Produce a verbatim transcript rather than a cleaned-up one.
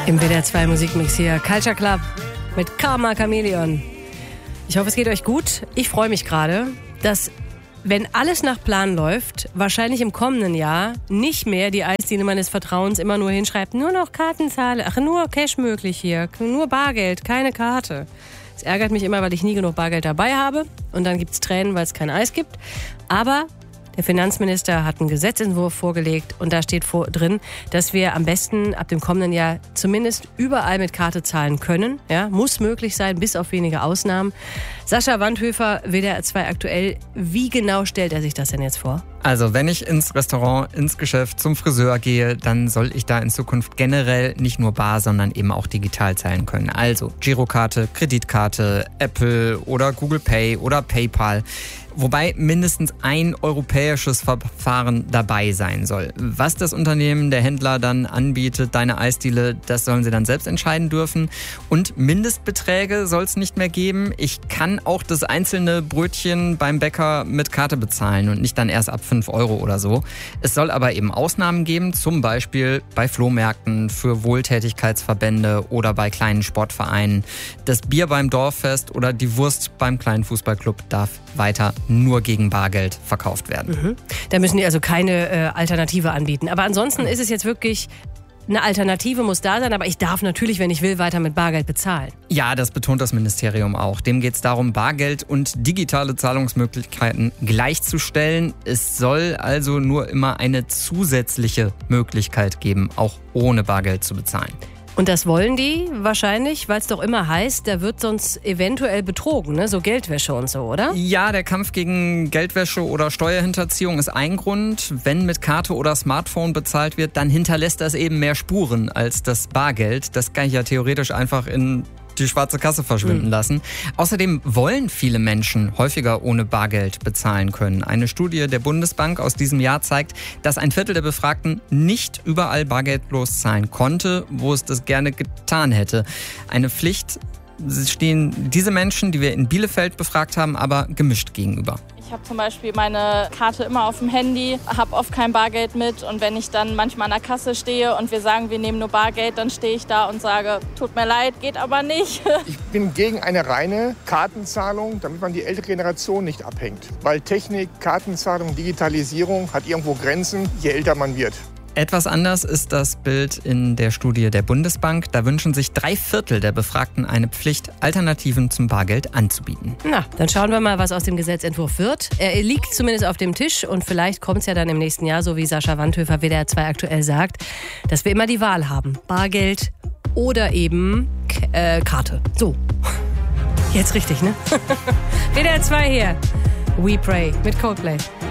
Im W D R zwei Musikmix hier, Culture Club mit Karma Chameleon. Ich hoffe, es geht euch gut. Ich freue mich gerade, dass, wenn alles nach Plan läuft, wahrscheinlich im kommenden Jahr nicht mehr die Eisdiele meines Vertrauens immer nur hinschreibt, nur noch Kartenzahle, ach, nur Cash möglich hier, nur Bargeld, keine Karte. Es ärgert mich immer, weil ich nie genug Bargeld dabei habe und dann gibt's Tränen, weil es kein Eis gibt. Aber der Finanzminister hat einen Gesetzentwurf vorgelegt und da steht vor, drin, dass wir am besten ab dem kommenden Jahr zumindest überall mit Karte zahlen können. Ja, muss möglich sein, bis auf wenige Ausnahmen. Sascha Wandhöfer, W D R zwei aktuell. Wie genau stellt er sich das denn jetzt vor? Also wenn ich ins Restaurant, ins Geschäft, zum Friseur gehe, dann soll ich da in Zukunft generell nicht nur bar, sondern eben auch digital zahlen können. Also Girokarte, Kreditkarte, Apple oder Google Pay oder PayPal. Wobei mindestens ein europäisches Verfahren dabei sein soll. Was das Unternehmen, der Händler dann anbietet, deine Eisdiele, das sollen sie dann selbst entscheiden dürfen. Und Mindestbeträge soll es nicht mehr geben. Ich kann auch das einzelne Brötchen beim Bäcker mit Karte bezahlen und nicht dann erst ab fünf Euro oder so. Es soll aber eben Ausnahmen geben, zum Beispiel bei Flohmärkten, für Wohltätigkeitsverbände oder bei kleinen Sportvereinen. Das Bier beim Dorffest oder die Wurst beim kleinen Fußballclub darf weiter nur gegen Bargeld verkauft werden. Mhm. Da müssen die also keine äh, Alternative anbieten. Aber ansonsten ist es jetzt wirklich, eine Alternative muss da sein, aber ich darf natürlich, wenn ich will, weiter mit Bargeld bezahlen. Ja, das betont das Ministerium auch. Dem geht es darum, Bargeld und digitale Zahlungsmöglichkeiten gleichzustellen. Es soll also nur immer eine zusätzliche Möglichkeit geben, auch ohne Bargeld zu bezahlen. Und das wollen die wahrscheinlich, weil es doch immer heißt, da wird sonst eventuell betrogen, ne? So Geldwäsche und so, oder? Ja, der Kampf gegen Geldwäsche oder Steuerhinterziehung ist ein Grund. Wenn mit Karte oder Smartphone bezahlt wird, dann hinterlässt das eben mehr Spuren als das Bargeld. Das kann ich ja theoretisch einfach in die schwarze Kasse verschwinden lassen. Außerdem wollen viele Menschen häufiger ohne Bargeld bezahlen können. Eine Studie der Bundesbank aus diesem Jahr zeigt, dass ein Viertel der Befragten nicht überall bargeldlos zahlen konnte, wo es das gerne getan hätte. Eine Pflicht stehen diese Menschen, die wir in Bielefeld befragt haben, aber gemischt gegenüber. Ich habe zum Beispiel meine Karte immer auf dem Handy, habe oft kein Bargeld mit und wenn ich dann manchmal an der Kasse stehe und wir sagen, wir nehmen nur Bargeld, dann stehe ich da und sage, tut mir leid, geht aber nicht. Ich bin gegen eine reine Kartenzahlung, damit man die ältere Generation nicht abhängt. Weil Technik, Kartenzahlung, Digitalisierung hat irgendwo Grenzen, je älter man wird. Etwas anders ist das Bild in der Studie der Bundesbank. Da wünschen sich drei Viertel der Befragten eine Pflicht, Alternativen zum Bargeld anzubieten. Na, dann schauen wir mal, was aus dem Gesetzentwurf wird. Er liegt zumindest auf dem Tisch und vielleicht kommt es ja dann im nächsten Jahr, so wie Sascha Wandhöfer W D R zwei aktuell sagt, dass wir immer die Wahl haben. Bargeld oder eben äh, Karte. So, jetzt richtig, ne? W D R zwei hier. We Pray mit Coldplay.